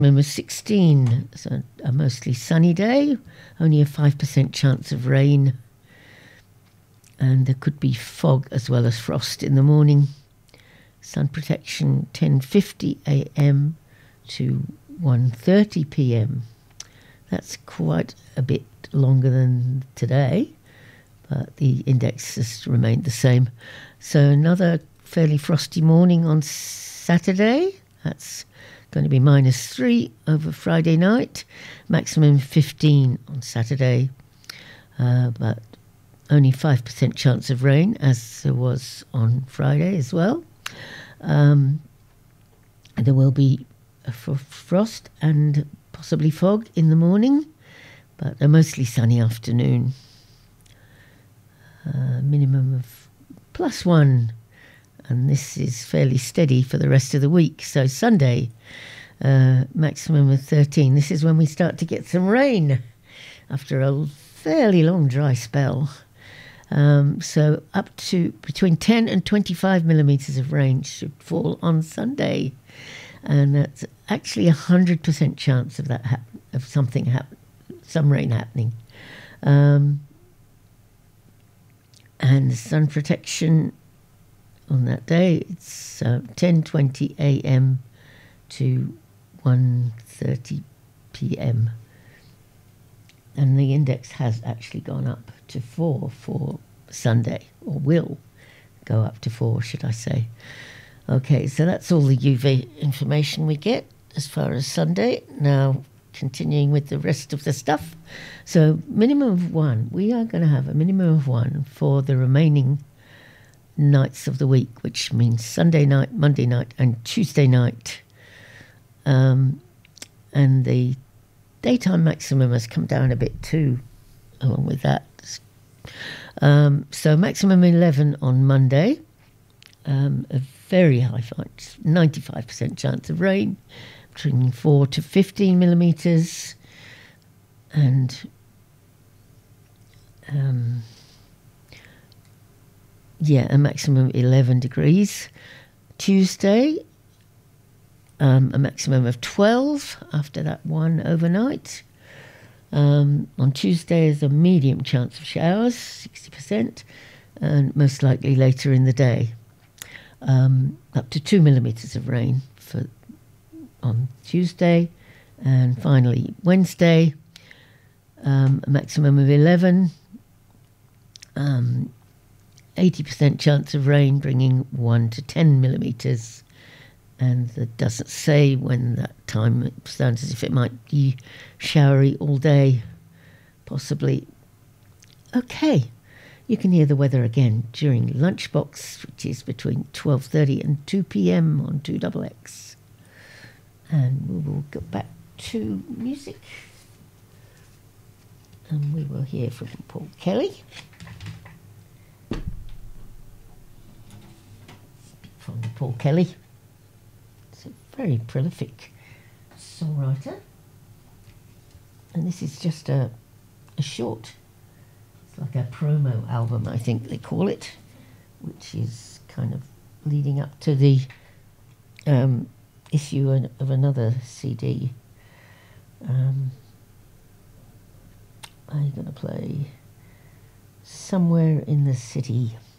Number 16, so a mostly sunny day, only a 5% chance of rain, and there could be fog as well as frost in the morning. Sun protection 10:50 a.m. to 1:30 p.m. That's quite a bit longer than today, but the index has remained the same. So another fairly frosty morning on Saturday. That's going to be -3 over Friday night, maximum 15 on Saturday, but only 5% chance of rain, as there was on Friday as well. And there will be a frost and possibly fog in the morning, but a mostly sunny afternoon. Minimum of +1, and this is fairly steady for the rest of the week. So Sunday, maximum of 13. This is when we start to get some rain after a fairly long dry spell. So up to between 10 and 25 millimetres of rain should fall on Sunday, and that's actually 100% chance of that some rain happening. And the sun protection on that day, it's 10:20 a.m. to 1:30 p.m. And the index has actually gone up to 4 for Sunday, or will go up to 4, should I say. Okay, so that's all the UV information we get as far as Sunday. Now, continuing with the rest of the stuff. So minimum of 1. We are going to have a minimum of 1 for the remaining nights of the week, which means Sunday night, Monday night, and Tuesday night. And the daytime maximum has come down a bit too, along with that. So maximum 11 on Monday. A very high 95% chance of rain, between 4 to 15 millimetres, and a maximum 11 degrees. Tuesday, a maximum of 12 after that one overnight. On Tuesday is a medium chance of showers, 60%, and most likely later in the day. Up to 2 millimetres of rain on Tuesday. And finally, Wednesday, a maximum of 11, 80% chance of rain, bringing 1 to 10 millimetres. And that doesn't say when that time. It sounds as if it might be showery all day, possibly. Okay, you can hear the weather again during Lunchbox, which is between 12:30 and 2 p.m. on 2XX. And we will go back to music. And we will hear from Paul Kelly. From Paul Kelly. It's a very prolific songwriter. And this is just a short, it's like a promo album, I think they call it, which is kind of leading up to the issue of another CD. I'm going to play Somewhere in the City.